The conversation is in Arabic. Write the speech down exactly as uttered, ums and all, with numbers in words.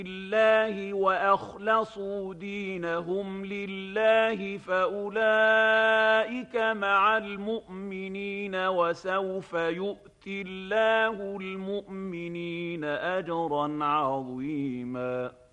الله وأخلصوا دينهم لله فأولئك مع المؤمنين وسوف يؤتي الله المؤمنين أجرا عظيما